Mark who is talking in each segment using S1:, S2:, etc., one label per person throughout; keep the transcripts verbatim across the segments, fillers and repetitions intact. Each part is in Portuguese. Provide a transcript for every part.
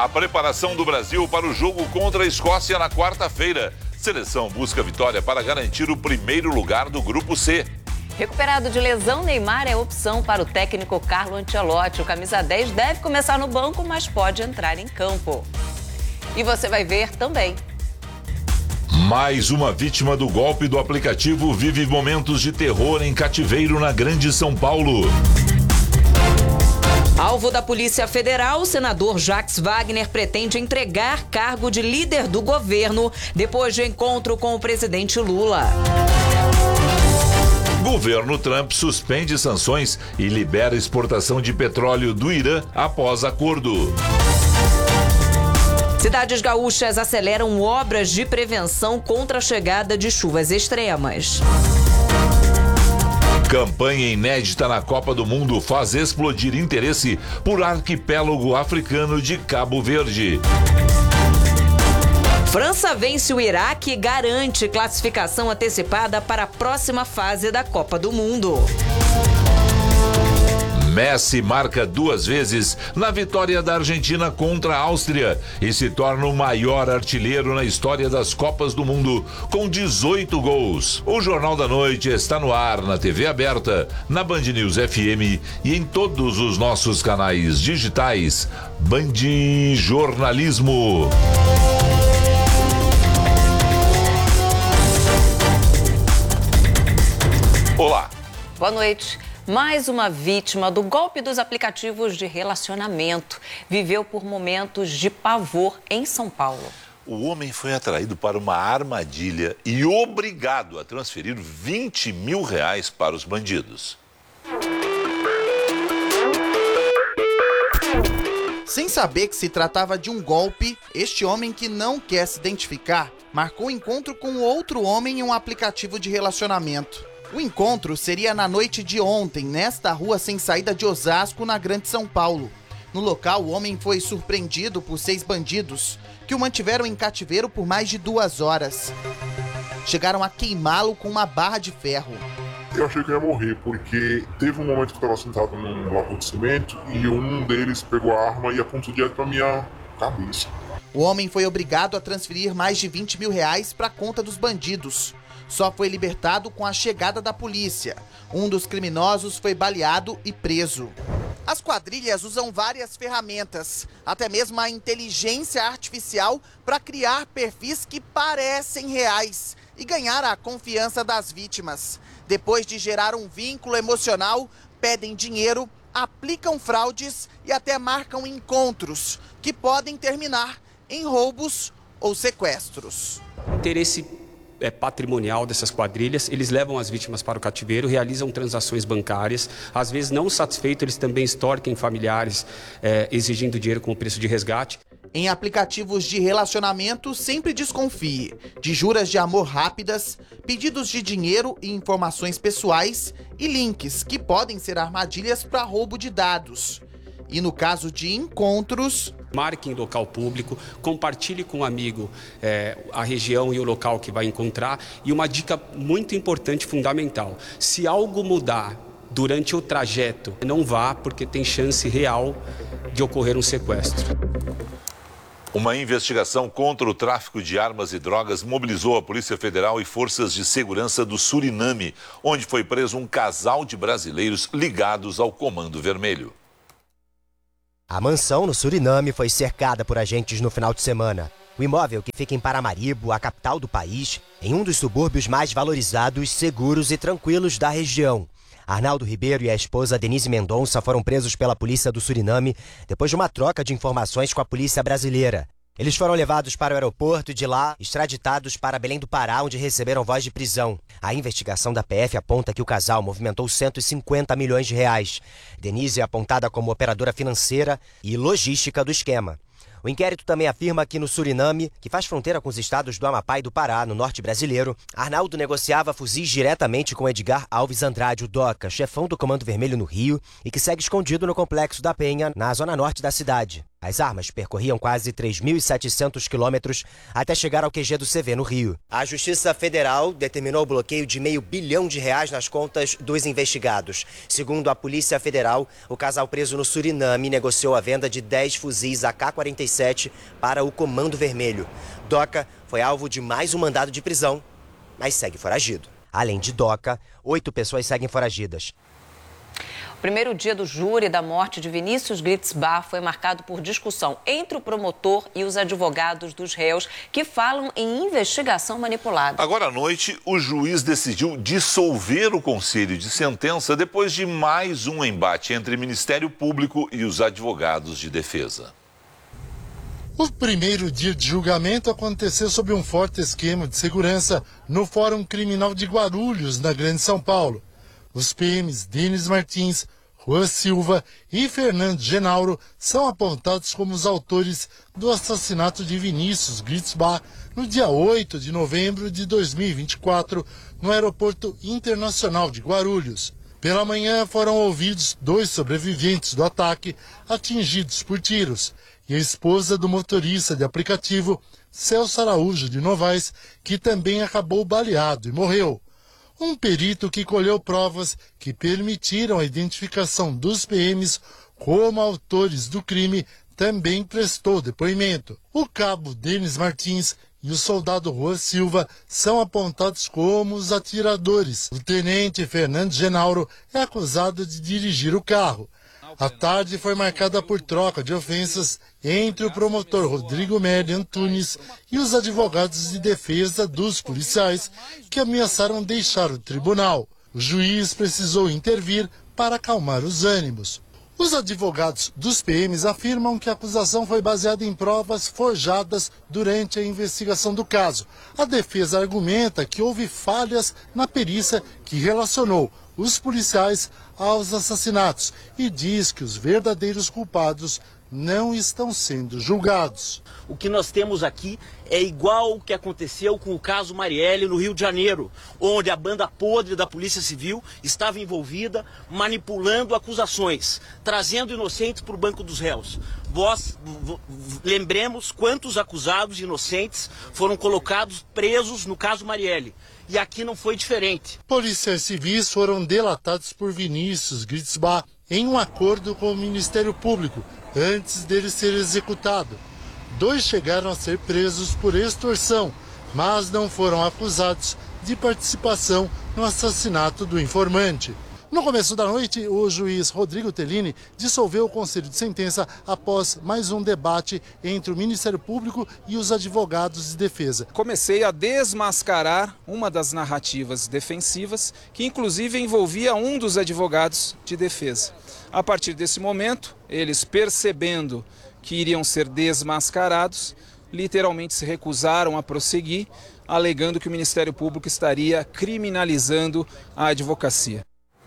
S1: A preparação do Brasil para o jogo contra a Escócia na quarta-feira. Seleção busca vitória para garantir o primeiro lugar do Grupo C.
S2: Recuperado de lesão, Neymar é opção para o técnico Carlo Ancelotti. O camisa dez deve começar no banco, mas pode entrar em campo. E você vai ver também.
S1: Mais uma vítima do golpe do aplicativo vive momentos de terror em cativeiro na Grande São Paulo.
S2: Alvo da Polícia Federal, o senador Jacques Wagner pretende entregar cargo de líder do governo depois de encontro com o presidente Lula.
S1: Governo Trump suspende sanções e libera exportação de petróleo do Irã após acordo.
S2: Cidades gaúchas aceleram obras de prevenção contra a chegada de chuvas extremas.
S1: Campanha inédita na Copa do Mundo faz explodir interesse por arquipélago africano de Cabo Verde.
S2: França vence o Iraque e garante classificação antecipada para a próxima fase da Copa do Mundo.
S1: Messi marca duas vezes na vitória da Argentina contra a Áustria e se torna o maior artilheiro na história das Copas do Mundo, com dezoito gols. O Jornal da Noite está no ar na T V aberta, na Band News F M e em todos os nossos canais digitais. Band Jornalismo. Olá.
S2: Boa noite. Mais uma vítima do golpe dos aplicativos de relacionamento viveu por momentos de pavor em São Paulo.
S1: O homem foi atraído para uma armadilha e obrigado a transferir vinte mil reais para os bandidos.
S3: Sem saber que se tratava de um golpe, este homem que não quer se identificar marcou encontro com outro homem em um aplicativo de relacionamento. O encontro seria na noite de ontem, nesta rua sem saída de Osasco, na Grande São Paulo. No local, o homem foi surpreendido por seis bandidos, que o mantiveram em cativeiro por mais de duas horas. Chegaram a queimá-lo com uma barra de ferro.
S4: Eu achei que eu ia morrer, porque teve um momento que eu estava sentado num bloco de cimento e um deles pegou a arma e apontou direto para minha cabeça.
S3: O homem foi obrigado a transferir mais de vinte mil reais para a conta dos bandidos. Só foi libertado com a chegada da polícia. Um dos criminosos foi baleado e preso. As quadrilhas usam várias ferramentas, até mesmo a inteligência artificial, para criar perfis que parecem reais e ganhar a confiança das vítimas. Depois de gerar um vínculo emocional, pedem dinheiro, aplicam fraudes e até marcam encontros que podem terminar em roubos ou sequestros.
S5: Interesse É, patrimonial dessas quadrilhas, eles levam as vítimas para o cativeiro, realizam transações bancárias, às vezes não satisfeitos, eles também extorquem familiares é, exigindo dinheiro como preço de resgate.
S3: Em aplicativos de relacionamento, sempre desconfie de juras de amor rápidas, pedidos de dinheiro e informações pessoais e links que podem ser armadilhas para roubo de dados. E no caso de encontros,
S5: marque em local público, compartilhe com um amigo é, a região e o local que vai encontrar. E uma dica muito importante, fundamental: se algo mudar durante o trajeto, não vá, porque tem chance real de ocorrer um sequestro.
S1: Uma investigação contra o tráfico de armas e drogas mobilizou a Polícia Federal e forças de segurança do Suriname, onde foi preso um casal de brasileiros ligados ao Comando Vermelho.
S6: A mansão no Suriname foi cercada por agentes no final de semana. O imóvel, que fica em Paramaribo, a capital do país, em um dos subúrbios mais valorizados, seguros e tranquilos da região. Arnaldo Ribeiro e a esposa Denise Mendonça foram presos pela polícia do Suriname depois de uma troca de informações com a polícia brasileira. Eles foram levados para o aeroporto e de lá extraditados para Belém do Pará, onde receberam voz de prisão. A investigação da P F aponta que o casal movimentou cento e cinquenta milhões de reais. Denise é apontada como operadora financeira e logística do esquema. O inquérito também afirma que no Suriname, que faz fronteira com os estados do Amapá e do Pará, no norte brasileiro, Arnaldo negociava fuzis diretamente com Edgar Alves Andrade, o Doca, chefão do Comando Vermelho no Rio, e que segue escondido no Complexo da Penha, na zona norte da cidade. As armas percorriam quase três mil e setecentos quilômetros até chegar ao Q G do C V, no Rio. A Justiça Federal determinou o bloqueio de meio bilhão de reais nas contas dos investigados. Segundo a Polícia Federal, o casal preso no Suriname negociou a venda de dez fuzis A K quarenta e sete para o Comando Vermelho. Doca foi alvo de mais um mandado de prisão, mas segue foragido. Além de Doca, oito pessoas seguem foragidas.
S2: O primeiro dia do júri da morte de Vinícius Glitzbar foi marcado por discussão entre o promotor e os advogados dos réus, que falam em investigação manipulada.
S1: Agora à noite, o juiz decidiu dissolver o conselho de sentença depois de mais um embate entre Ministério Público e os advogados de defesa.
S7: O primeiro dia de julgamento aconteceu sob um forte esquema de segurança no Fórum Criminal de Guarulhos, na Grande São Paulo. Os P Ms Denis Martins, Juan Silva e Fernando Genauro são apontados como os autores do assassinato de Vinícius Glitzbar no dia oito de novembro de dois mil e vinte e quatro, no Aeroporto Internacional de Guarulhos. Pela manhã foram ouvidos dois sobreviventes do ataque atingidos por tiros e a esposa do motorista de aplicativo, Celso Araújo de Novaes, que também acabou baleado e morreu. Um perito que colheu provas que permitiram a identificação dos P Ms como autores do crime também prestou depoimento. O cabo Denis Martins e o soldado Juan Silva são apontados como os atiradores. O tenente Fernando Genauro é acusado de dirigir o carro. A tarde foi marcada por troca de ofensas entre o promotor Rodrigo Merli Antunes e os advogados de defesa dos policiais, que ameaçaram deixar o tribunal. O juiz precisou intervir para acalmar os ânimos. Os advogados dos P Ms afirmam que a acusação foi baseada em provas forjadas durante a investigação do caso. A defesa argumenta que houve falhas na perícia que relacionou os policiais aos assassinatos e diz que os verdadeiros culpados não estão sendo julgados.
S8: O que nós temos aqui é igual ao que aconteceu com o caso Marielle no Rio de Janeiro, onde a banda podre da Polícia Civil estava envolvida manipulando acusações, trazendo inocentes para o banco dos réus. Vós lembremos quantos acusados inocentes foram colocados presos no caso Marielle. E aqui não foi diferente.
S7: Policiais civis foram delatados por Vinícius Glitzbar em um acordo com o Ministério Público antes dele ser executado. Dois chegaram a ser presos por extorsão, mas não foram acusados de participação no assassinato do informante. No começo da noite, o juiz Rodrigo Tellini dissolveu o conselho de sentença após mais um debate entre o Ministério Público e os advogados de defesa.
S9: Comecei a desmascarar uma das narrativas defensivas, que inclusive envolvia um dos advogados de defesa. A partir desse momento, eles percebendo que iriam ser desmascarados, literalmente se recusaram a prosseguir, alegando que o Ministério Público estaria criminalizando a advocacia.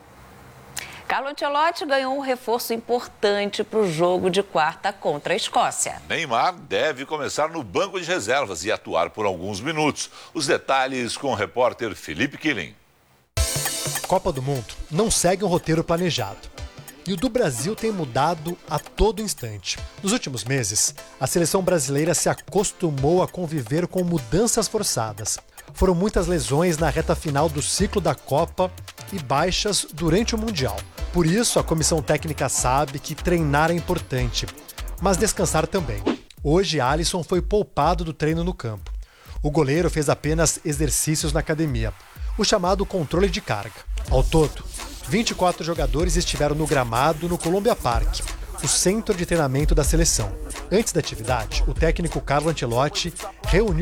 S2: Carlo Ancelotti ganhou um reforço importante para o jogo de quarta contra a Escócia.
S1: Neymar deve começar no banco de reservas e atuar por alguns minutos. Os detalhes com o repórter Felipe Killing.
S10: Copa do Mundo não segue um roteiro planejado. E o do Brasil tem mudado a todo instante. Nos últimos meses, a seleção brasileira se acostumou a conviver com mudanças forçadas. Foram muitas lesões na reta final do ciclo da Copa e baixas durante o Mundial. Por isso, a comissão técnica sabe que treinar é importante, mas descansar também. Hoje, Alisson foi poupado do treino no campo. O goleiro fez apenas exercícios na academia, o chamado controle de carga. Ao todo, vinte e quatro jogadores estiveram no gramado no Columbia Park, o centro de treinamento da seleção. Antes da atividade, o técnico Carlo Ancelotti reuniu